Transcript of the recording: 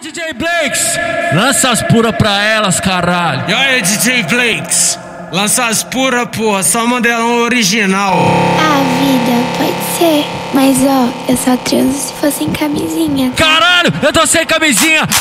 DJ Blakes, lança as pura pra elas, caralho. E aí, DJ Blakes, lança as pura, porra, só modelão original. Ah, vida, pode ser. Mas ó, eu só transo se fosse em camisinha. Caralho, eu tô sem camisinha,